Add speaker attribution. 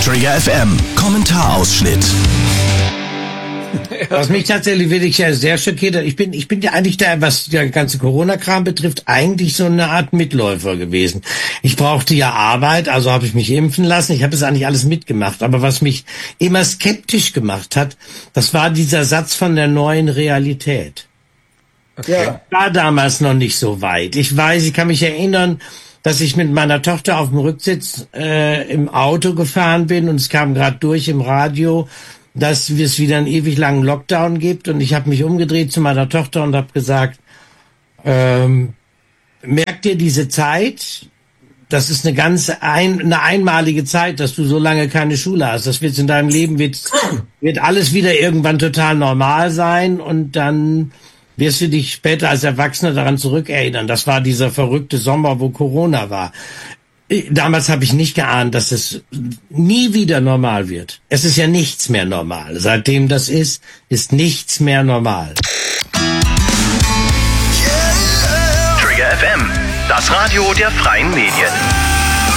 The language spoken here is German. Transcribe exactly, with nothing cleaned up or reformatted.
Speaker 1: Trigger F M, Kommentarausschnitt.
Speaker 2: Was mich tatsächlich wirklich sehr schockiert hat, ich bin, ich bin ja eigentlich da, was der ganze Corona-Kram betrifft, eigentlich so eine Art Mitläufer gewesen. Ich brauchte ja Arbeit, also habe ich mich impfen lassen. Ich habe das eigentlich alles mitgemacht. Aber was mich immer skeptisch gemacht hat, das war dieser Satz von der neuen Realität.
Speaker 3: Okay. Ja.
Speaker 2: War damals noch nicht so weit. Ich weiß, ich kann mich erinnern, dass ich mit meiner Tochter auf dem Rücksitz äh, im Auto gefahren bin und es kam gerade durch im Radio, dass es wieder einen ewig langen Lockdown gibt, und ich habe mich umgedreht zu meiner Tochter und habe gesagt, ähm, merkt ihr diese Zeit? Das ist eine ganz ein, eine einmalige Zeit, dass du so lange keine Schule hast. Das wird in deinem Leben wird wird alles wieder irgendwann total normal sein, und dann wirst du dich später als Erwachsener daran zurückerinnern. Das war dieser verrückte Sommer, wo Corona war. Damals habe ich nicht geahnt, dass es nie wieder normal wird. Es ist ja nichts mehr normal. Seitdem das ist, ist nichts mehr normal.
Speaker 1: Trigger F M, das Radio der freien Medien.